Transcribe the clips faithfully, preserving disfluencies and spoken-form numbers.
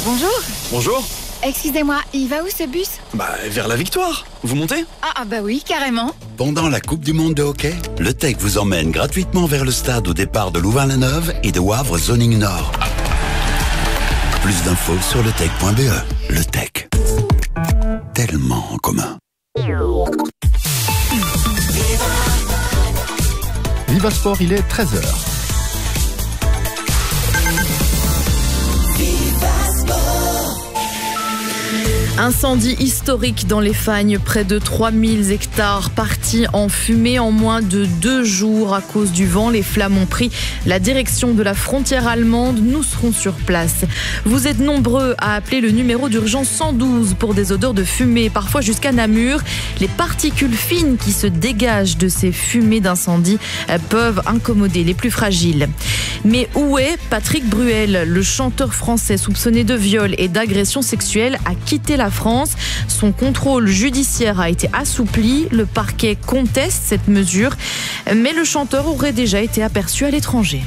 Bonjour. Bonjour. Excusez-moi, il va où ce bus? Bah, vers la victoire. Vous montez? Ah, ah bah oui, carrément. Pendant la Coupe du Monde de hockey, le T E C vous emmène gratuitement vers le stade au départ de Louvain-la-Neuve et de Wavre Zoning Nord. Plus d'infos sur le tech point b e. Le T E C. Tellement en commun. Viva Sport, il est treize heures. Incendie historique dans les Fagnes, près de trois mille hectares partis en fumée en moins de deux jours à cause du vent. Les flammes ont pris la direction de la frontière allemande. Nous serons sur place. Vous êtes nombreux à appeler le numéro d'urgence cent douze pour des odeurs de fumée, parfois jusqu'à Namur. Les particules fines qui se dégagent de ces fumées d'incendie peuvent incommoder les plus fragiles. Mais où est Patrick Bruel? Le chanteur français soupçonné de viol et d'agression sexuelle a quitté la France. Son contrôle judiciaire a été assoupli. Le parquet conteste cette mesure, mais le chanteur aurait déjà été aperçu à l'étranger.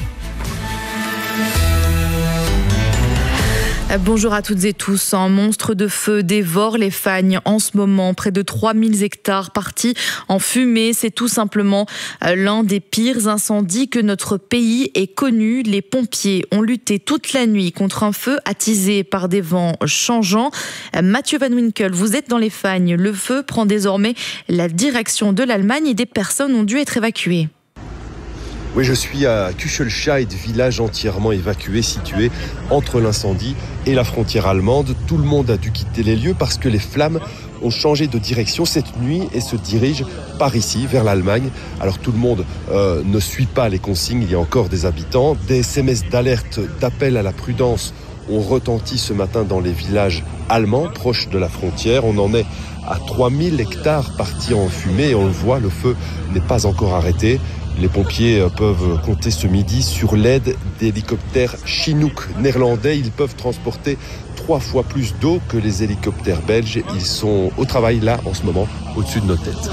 Bonjour à toutes et tous. Un monstre de feu dévore les Fagnes en ce moment. Près de trois mille hectares partis en fumée. C'est tout simplement l'un des pires incendies que notre pays ait connu. Les pompiers ont lutté toute la nuit contre un feu attisé par des vents changeants. Mathieu Van Winkel, vous êtes dans les Fagnes. Le feu prend désormais la direction de l'Allemagne et des personnes ont dû être évacuées. Oui, je suis à Küchelscheid, village entièrement évacué, situé entre l'incendie et la frontière allemande. Tout le monde a dû quitter les lieux parce que les flammes ont changé de direction cette nuit et se dirigent par ici, vers l'Allemagne. Alors tout le monde euh, ne suit pas les consignes, il y a encore des habitants. Des S M S d'alerte, d'appel à la prudence ont retenti ce matin dans les villages allemands proches de la frontière. On en est à trois mille hectares partis en fumée et on le voit, le feu n'est pas encore arrêté. Les pompiers peuvent compter ce midi sur l'aide d'hélicoptères Chinook néerlandais. Ils peuvent transporter trois fois plus d'eau que les hélicoptères belges. Ils sont au travail là en ce moment, au-dessus de nos têtes.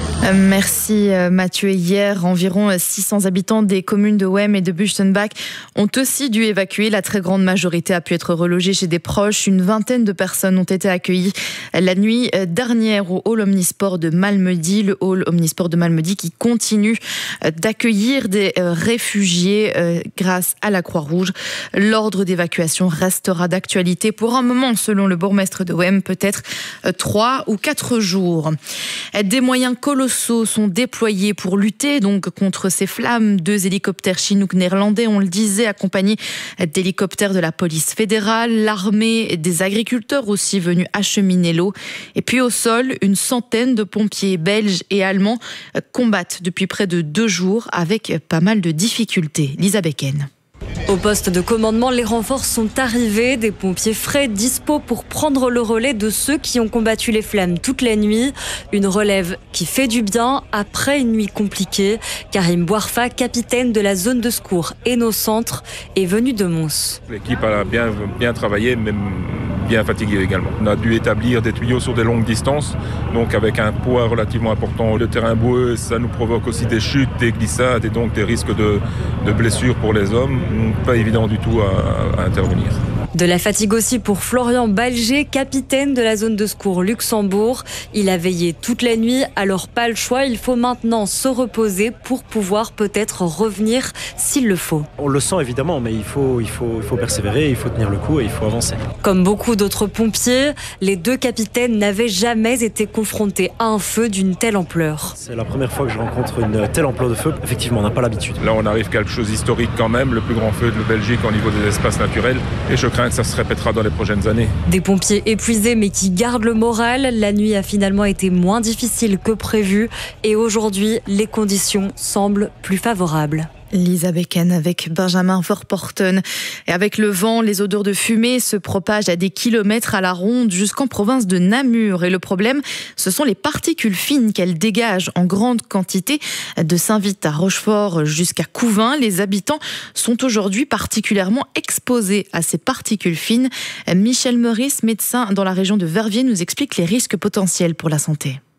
Merci Mathieu. Hier, environ six cents habitants des communes de Wem et de Buchenbach ont aussi dû évacuer. La très grande majorité a pu être relogée chez des proches. Une vingtaine de personnes ont été accueillies la nuit dernière au hall Omnisport de Malmedy. Le hall Omnisport de Malmedy qui continue d'accueillir des réfugiés grâce à la Croix-Rouge. L'ordre d'évacuation restera d'actualité pour un moment, selon le bourgmestre de Wem, peut-être trois ou quatre jours. Des moyens colossaux sont déployés pour lutter donc contre ces flammes. Deux hélicoptères Chinook néerlandais, on le disait, accompagnés d'hélicoptères de la police fédérale, l'armée, des agriculteurs aussi venus acheminer l'eau. Et puis au sol, une centaine de pompiers belges et allemands combattent depuis près de deux jours avec pas mal de difficultés. Lisa Becken. Au poste de commandement, les renforts sont arrivés, des pompiers frais dispo pour prendre le relais de ceux qui ont combattu les flammes toute la nuit. Une relève qui fait du bien après une nuit compliquée. Karim Bouarfa, capitaine de la zone de secours Hainaut Centre, est venu de Mons. L'équipe a bien, bien travaillé, mais bien fatiguée également. On a dû établir des tuyaux sur des longues distances, donc avec un poids relativement important. Le terrain boueux, ça nous provoque aussi des chutes, des glissades et donc des risques de, de blessures pour les hommes. Pas évident du tout à, à intervenir. De la fatigue aussi pour Florian Balger, capitaine de la zone de secours Luxembourg. Il a veillé toute la nuit, alors pas le choix. Il faut maintenant se reposer pour pouvoir peut-être revenir s'il le faut. On le sent évidemment, mais il faut, il faut, il faut persévérer, il faut tenir le coup et il faut avancer. Comme beaucoup d'autres pompiers, les deux capitaines n'avaient jamais été confrontés à un feu d'une telle ampleur. C'est la première fois que je rencontre une telle ampleur de feu. Effectivement, on n'a pas l'habitude. Là, on arrive à quelque chose d'historique quand même, le plus grand feu de Belgique au niveau des espaces naturels. Et je crains que ça se répétera dans les prochaines années. Des pompiers épuisés mais qui gardent le moral. La nuit a finalement été moins difficile que prévu et aujourd'hui, les conditions semblent plus favorables. Lisa Becken avec Benjamin Verporten. Et avec le vent, les odeurs de fumée se propagent à des kilomètres à la ronde jusqu'en province de Namur. Et le problème, ce sont les particules fines qu'elles dégagent en grande quantité. De Saint-Vite à Rochefort jusqu'à Couvin, les habitants sont aujourd'hui particulièrement exposés à ces particules fines. Michel Meurice, médecin dans la région de Verviers, nous explique les risques potentiels pour la santé.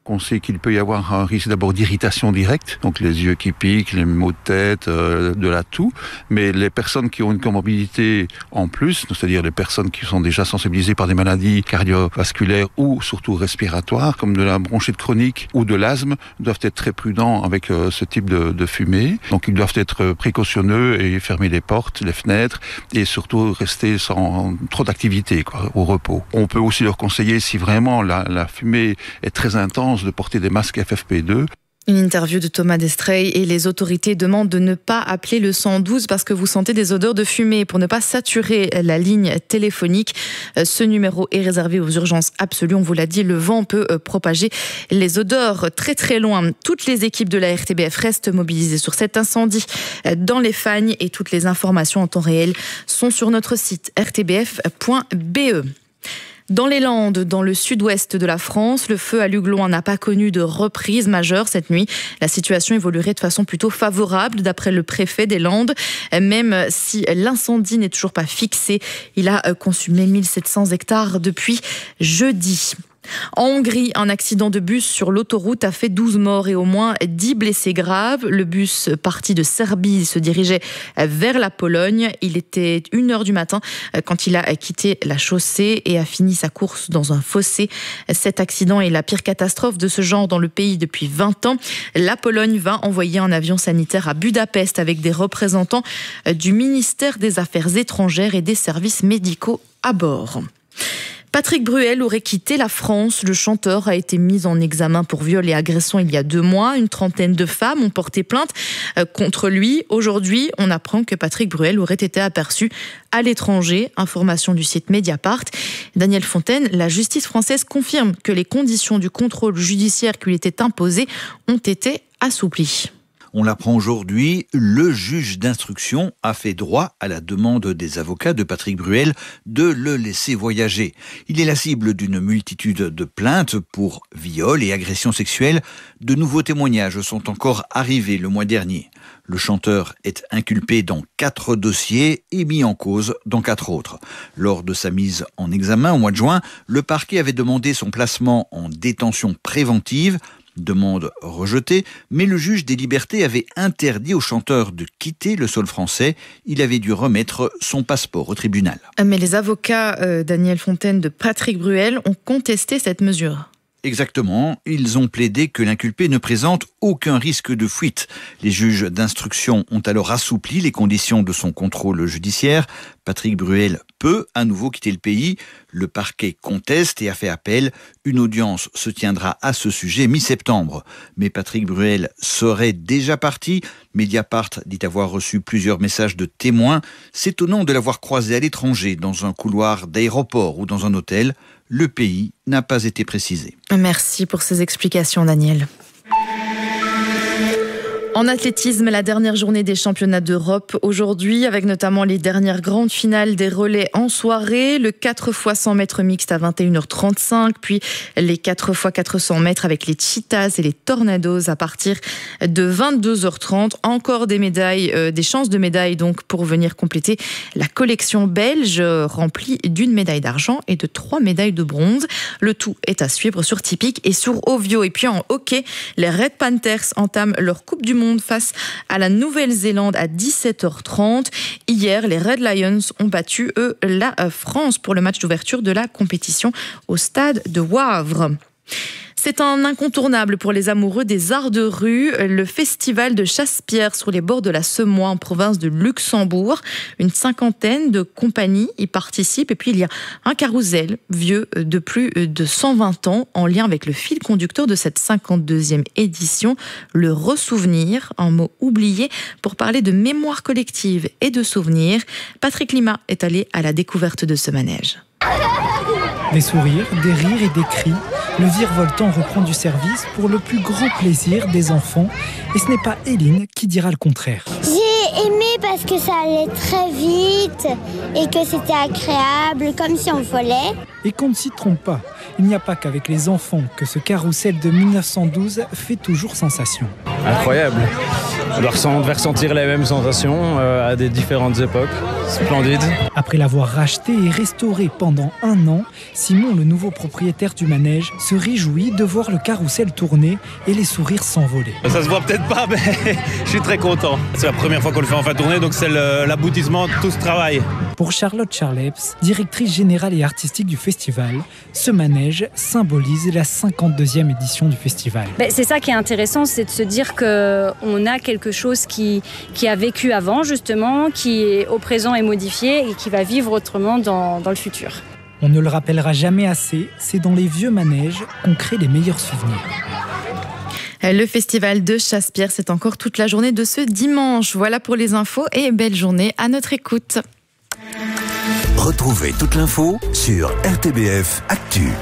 qu'on sait qu'il peut y avoir un risque d'abord d'irritation directe, donc les yeux qui piquent, les maux de tête, euh, de la toux. Mais les personnes qui ont une comorbidité en plus, c'est-à-dire les personnes qui sont déjà sensibilisées par des maladies cardiovasculaires ou surtout respiratoires, comme de la bronchite chronique ou de l'asthme, doivent être très prudents avec euh, ce type de, de fumée. Donc ils doivent être précautionneux et fermer les portes, les fenêtres et surtout rester sans trop d'activité, quoi, au repos. On peut aussi leur conseiller, si vraiment la, la fumée est très intense, de porter des masques F F P deux. Une interview de Thomas Destrey et les autorités demandent de ne pas appeler le cent douze parce que vous sentez des odeurs de fumée pour ne pas saturer la ligne téléphonique. Ce numéro est réservé aux urgences absolues. On vous l'a dit, le vent peut propager les odeurs très très loin. Toutes les équipes de la R T B F restent mobilisées sur cet incendie dans les Fagnes et toutes les informations en temps réel sont sur notre site r t b f point b e. Dans les Landes, dans le sud-ouest de la France, le feu à Lugloin n'a pas connu de reprise majeure cette nuit. La situation évoluerait de façon plutôt favorable d'après le préfet des Landes, même si l'incendie n'est toujours pas fixé. Il a consumé mille sept cents hectares depuis jeudi. En Hongrie, un accident de bus sur l'autoroute a fait douze morts et au moins dix blessés graves. Le bus parti de Serbie se dirigeait vers la Pologne. Il était une heure du matin quand il a quitté la chaussée et a fini sa course dans un fossé. Cet accident est la pire catastrophe de ce genre dans le pays depuis vingt ans. La Pologne va envoyer un avion sanitaire à Budapest avec des représentants du ministère des Affaires étrangères et des services médicaux à bord. Patrick Bruel aurait quitté la France. Le chanteur a été mis en examen pour viol et agression il y a deux mois. Une trentaine de femmes ont porté plainte contre lui. Aujourd'hui, on apprend que Patrick Bruel aurait été aperçu à l'étranger. Information du site Mediapart. Daniel Fontaine, la justice française confirme que les conditions du contrôle judiciaire qui lui étaient imposées ont été assouplies. On l'apprend aujourd'hui, le juge d'instruction a fait droit à la demande des avocats de Patrick Bruel de le laisser voyager. Il est la cible d'une multitude de plaintes pour viol et agression sexuelle. De nouveaux témoignages sont encore arrivés le mois dernier. Le chanteur est inculpé dans quatre dossiers et mis en cause dans quatre autres. Lors de sa mise en examen au mois de juin, le parquet avait demandé son placement en détention préventive. Demande rejetée, mais le juge des libertés avait interdit au chanteur de quitter le sol français. Il avait dû remettre son passeport au tribunal. Mais les avocats euh, Daniel Fontaine de Patrick Bruel ont contesté cette mesure. Exactement, ils ont plaidé que l'inculpé ne présente aucun risque de fuite. Les juges d'instruction ont alors assoupli les conditions de son contrôle judiciaire. Patrick Bruel peut à nouveau quitter le pays. Le parquet conteste et a fait appel. Une audience se tiendra à ce sujet mi-septembre. Mais Patrick Bruel serait déjà parti. Mediapart dit avoir reçu plusieurs messages de témoins s'étonnant de l'avoir croisé à l'étranger, dans un couloir d'aéroport ou dans un hôtel. Le pays n'a pas été précisé. Merci pour ces explications, Daniel. En athlétisme, la dernière journée des championnats d'Europe aujourd'hui, avec notamment les dernières grandes finales des relais en soirée, le quatre fois cent mètres mixte à vingt et une heures trente-cinq, puis les quatre fois quatre cents mètres avec les Cheetahs et les Tornados à partir de vingt-deux heures trente. Encore des médailles, euh, des chances de médailles donc pour venir compléter la collection belge remplie d'une médaille d'argent et de trois médailles de bronze. Le tout est à suivre sur Tipeee et sur Ovio. Et puis en hockey, les Red Panthers entament leur Coupe du Monde face à la Nouvelle-Zélande à dix-sept heures trente. Hier, les Red Lions ont battu, eux, la France pour le match d'ouverture de la compétition au stade de Wavre. C'est un incontournable pour les amoureux des arts de rue, le festival de Chasse-Pierre sur les bords de la Semois en province de Luxembourg. Une cinquantaine de compagnies y participent et puis il y a un carrousel vieux de plus de cent vingt ans en lien avec le fil conducteur de cette cinquante-deuxième édition, le ressouvenir, un mot oublié pour parler de mémoire collective et de souvenirs. Patrick Lima est allé à la découverte de ce manège. Des sourires, des rires et des cris, le virevoltant reprend du service pour le plus grand plaisir des enfants. Et ce n'est pas Éline qui dira le contraire. J'ai aimé parce que ça allait très vite et que c'était agréable, comme si on volait. Et qu'on ne s'y trompe pas, il n'y a pas qu'avec les enfants que ce carrousel de mille neuf cent douze fait toujours sensation. incroyable. On doit ressent- on devait ressentir les mêmes sensations euh, à des différentes époques. Splendide. Après l'avoir racheté et restauré pendant un an, Simon, le nouveau propriétaire du manège, se réjouit de voir le carrousel tourner et les sourires s'envoler. Ça se voit peut-être pas, mais je suis très content. C'est la première fois qu'on le fait enfin tourner, donc c'est le- l'aboutissement de tout ce travail. Pour Charlotte Charleps, directrice générale et artistique du festival, ce manège symbolise la cinquante-deuxième édition du festival. Ben, c'est ça qui est intéressant, c'est de se dire qu'on a quelque chose qui, qui a vécu avant, justement, qui est au présent est modifié et qui va vivre autrement dans, dans le futur. On ne le rappellera jamais assez, c'est dans les vieux manèges qu'on crée les meilleurs souvenirs. Le festival de Chassepierre, c'est encore toute la journée de ce dimanche. Voilà pour les infos et belle journée à notre écoute. Retrouvez toute l'info sur R T B F Actu.